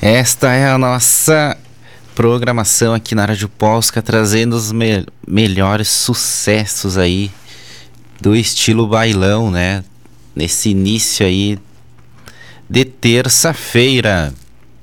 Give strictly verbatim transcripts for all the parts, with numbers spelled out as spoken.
Esta é a nossa programação aqui na Rádio Polska, trazendo os me- melhores sucessos aí do estilo bailão, né? Nesse início aí de terça-feira.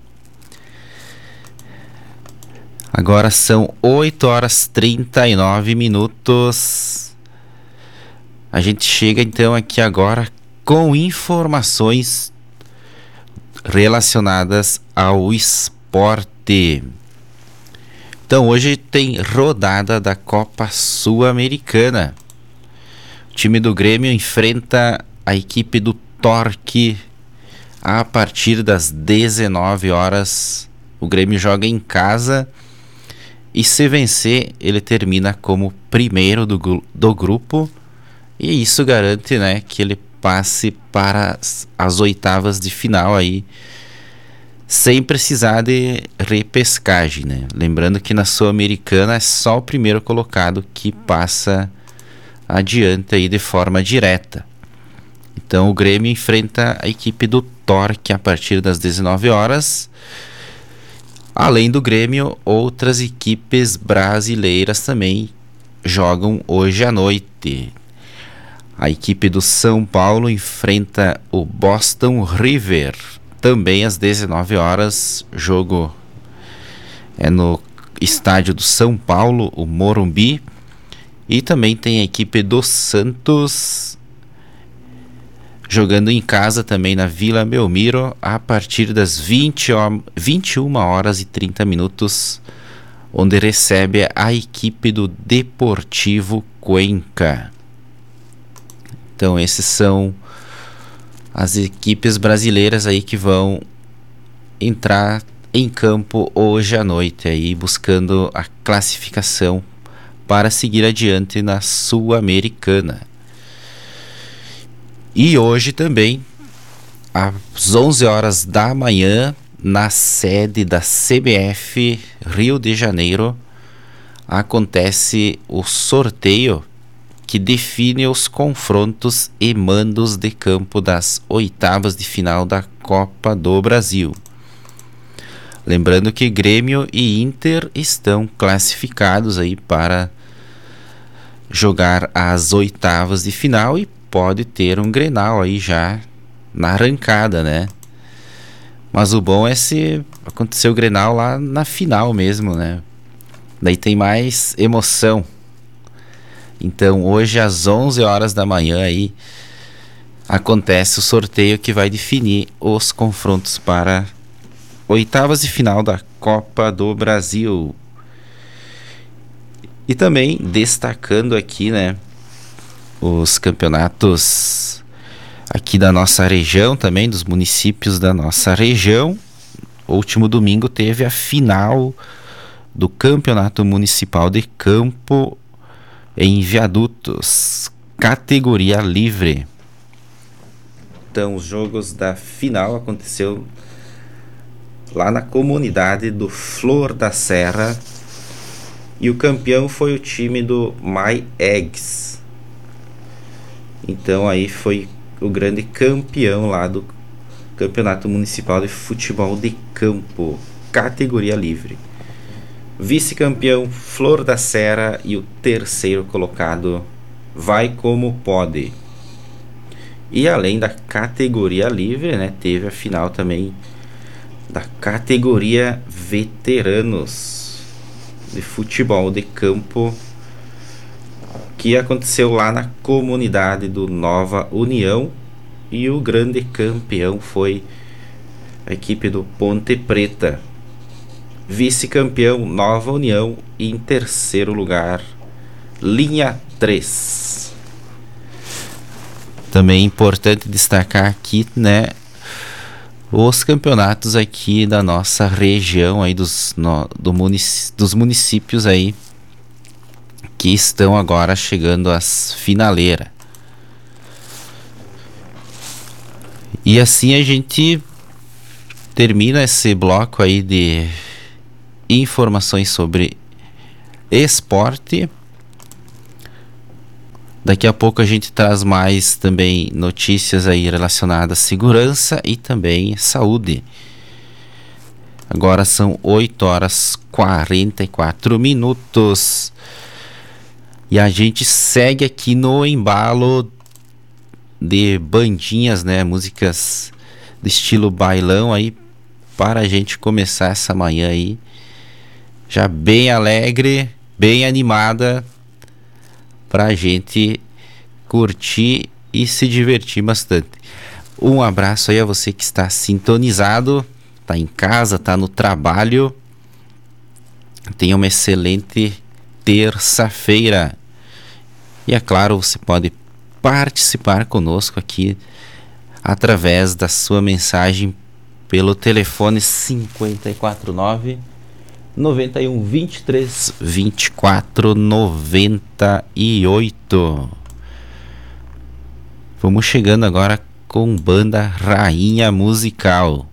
Agora são oito horas e trinta e nove minutos. A gente chega então aqui agora com informações relacionadas ao esporte. Então hoje tem rodada da Copa Sul-Americana. O time do Grêmio enfrenta a equipe do Torque a partir das dezenove horas. O Grêmio joga em casa e, se vencer, ele termina como primeiro do, do grupo, e isso garante, né, que ele passe para as, as oitavas de final aí, sem precisar de repescagem, né? Lembrando que na Sul-Americana é só o primeiro colocado que passa adiante aí de forma direta. Então o Grêmio enfrenta a equipe do Torque a partir das dezenove horas. Além do Grêmio, outras equipes brasileiras também jogam hoje à noite. A equipe do São Paulo enfrenta o Boston River, também às dezenove horas. Jogo é no estádio do São Paulo, o Morumbi. E também tem a equipe do Santos jogando em casa também na Vila Belmiro a partir das vinte, vinte e uma horas e trinta minutos, onde recebe a equipe do Deportivo Cuenca. Então esses são as equipes brasileiras aí que vão entrar em campo hoje à noite aí, buscando a classificação para seguir adiante na Sul-Americana. E hoje também, às onze horas da manhã, na sede da C B F Rio de Janeiro, acontece o sorteio que define os confrontos e mandos de campo das oitavas de final da Copa do Brasil. Lembrando que Grêmio e Inter estão classificados aí para jogar as oitavas de final e pode ter um Grenal aí já na arrancada, né? Mas o bom é se acontecer o Grenal lá na final mesmo, né? Daí tem mais emoção. Então hoje às onze horas da manhã aí acontece o sorteio que vai definir os confrontos para oitavas de final da Copa do Brasil. E também destacando aqui, né, os campeonatos aqui da nossa região também, dos municípios da nossa região. O último domingo teve a final do Campeonato Municipal de Campo em Viadutos, categoria livre. Então os jogos da final aconteceu lá na comunidade do Flor da Serra, e o campeão foi o time do My Eggs. Então aí foi o grande campeão lá do Campeonato Municipal de Futebol de Campo, categoria livre. Vice-campeão Flor da Serra e o terceiro colocado Vai Como Pode. E além da categoria livre, né, teve a final também da categoria veteranos de futebol de campo, que aconteceu lá na comunidade do Nova União, e o grande campeão foi a equipe do Ponte Preta. Vice-campeão Nova União, e em terceiro lugar Linha três. Também é importante destacar aqui, né, os campeonatos aqui da nossa região aí dos, no, do munic, dos municípios aí que estão agora chegando às finaleiras. E assim a gente termina esse bloco aí de informações sobre esporte. Daqui a pouco a gente traz mais também notícias aí relacionadas à segurança e também saúde. Agora são oito horas e quarenta e quatro minutos. E a gente segue aqui no embalo de bandinhas, né? Músicas do estilo bailão aí, para a gente começar essa manhã aí já bem alegre, bem animada, pra gente curtir e se divertir bastante. Um abraço aí a você que está sintonizado, tá em casa, tá no trabalho. Tenha uma excelente terça-feira. E é claro, você pode participar conosco aqui através da sua mensagem pelo telefone cinco quatro nove, nove um, dois três, vinte e quatro, noventa e oito. Vamos chegando agora com banda Rainha Musical.